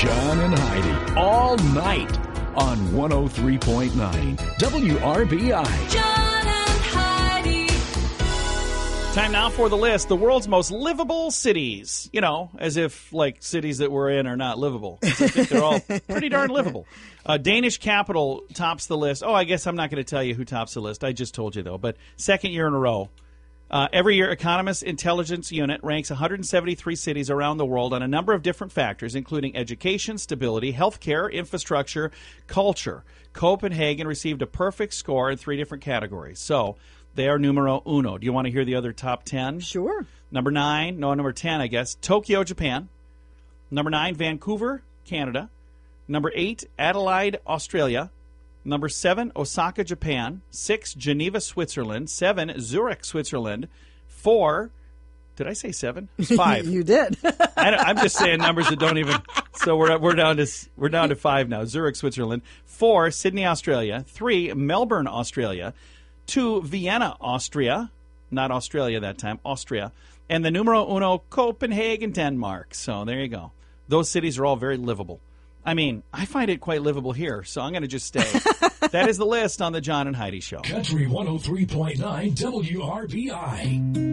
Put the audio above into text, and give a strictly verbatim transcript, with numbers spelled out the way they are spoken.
John and Heidi all night on one oh three point nine W R B I. John and Heidi. Time now for the list. The world's most livable cities. You know, as if, like, cities that we're in are not livable. I think they're all pretty darn livable. Uh, Danish capital tops the list. Oh, I guess I'm not going to tell you who tops the list. I just told you, though. But second year in a row. Uh, every year, Economist Intelligence Unit ranks one hundred seventy-three cities around the world on a number of different factors, including education, stability, healthcare, infrastructure, culture. Copenhagen received a perfect score in three different categories. So they are numero uno. Do you want to hear the other top ten? Sure. Number nine, no, number ten, I guess, Tokyo, Japan. Number nine, Vancouver, Canada. Number eight, Adelaide, Australia. Number seven, Osaka, Japan. Six, Geneva, Switzerland. Seven, Zurich, Switzerland. Four, did I say seven? It's five. You did. I don't, I'm just saying numbers that don't even. So we're we're down to we're down to five now. Zurich, Switzerland. Four, Sydney, Australia. Three, Melbourne, Australia. Two, Vienna, Austria. Not Australia that time. Austria. And the numero uno, Copenhagen, Denmark. So there you go. Those cities are all very livable. I mean, I find it quite livable here, so I'm going to just stay. That is the list on the John and Heidi Show. Country one oh three point nine W R B I.